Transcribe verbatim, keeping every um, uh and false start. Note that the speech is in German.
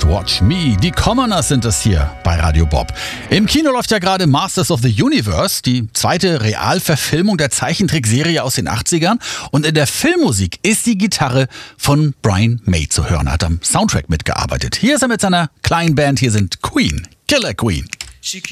Watch Me. Die Commoners sind es hier bei Radio Bob. Im Kino läuft ja gerade Masters of the Universe, die zweite Realverfilmung der Zeichentrickserie aus den achtzigern. Und in der Filmmusik ist die Gitarre von Brian May zu hören. Er hat am Soundtrack mitgearbeitet. Hier ist er mit seiner kleinen Band. Hier sind Queen, Killer Queen.